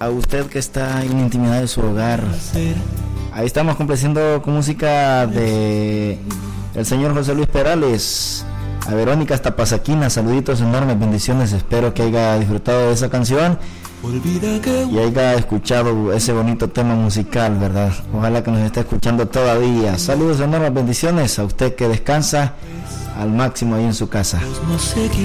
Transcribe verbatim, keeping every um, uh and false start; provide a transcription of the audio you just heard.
a usted que está en la intimidad de su hogar. Ahí estamos complaciendo con música de el señor José Luis Perales. A Verónica hasta Pasaquina, saluditos enormes, bendiciones. Espero que haya disfrutado de esa canción y haya escuchado ese bonito tema musical, ¿verdad? Ojalá que nos esté escuchando todavía. Saludos enormes, bendiciones a usted que descansa al máximo ahí en su casa.